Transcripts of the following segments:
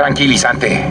tranquilizante.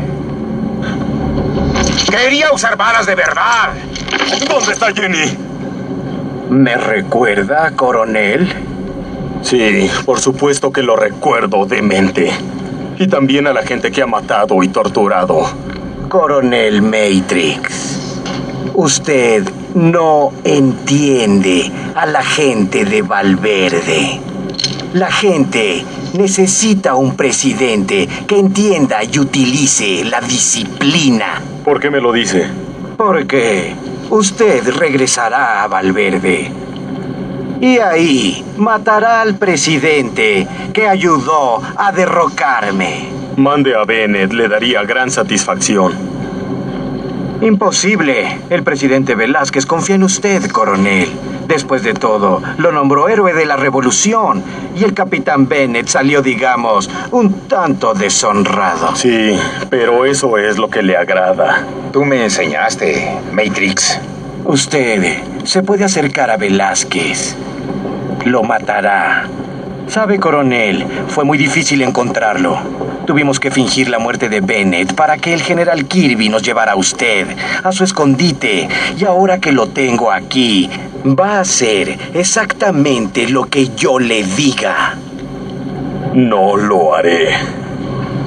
Quería usar balas de verdad. ¿Dónde está Jenny? ¿Me recuerda, coronel? Sí, por supuesto que lo recuerdo, demente. Y también a la gente que ha matado y torturado. Coronel Matrix, usted no entiende a la gente de Valverde. La gente necesita un presidente que entienda y utilice la disciplina. ¿Por qué me lo dice? Porque usted regresará a Valverde. Y ahí matará al presidente que ayudó a derrocarme. Mande a Bennett, le daría gran satisfacción. Imposible. El presidente Velázquez confía en usted, coronel. Después de todo, lo nombró héroe de la revolución. Y el capitán Bennett salió, digamos, un tanto deshonrado. Sí, pero eso es lo que le agrada. Tú me enseñaste, Matrix. Usted se puede acercar a Velázquez. Lo matará. Sabe, coronel, fue muy difícil encontrarlo. Tuvimos que fingir la muerte de Bennett para que el general Kirby nos llevara a usted, a su escondite. Y ahora que lo tengo aquí, va a hacer exactamente lo que yo le diga. No lo haré.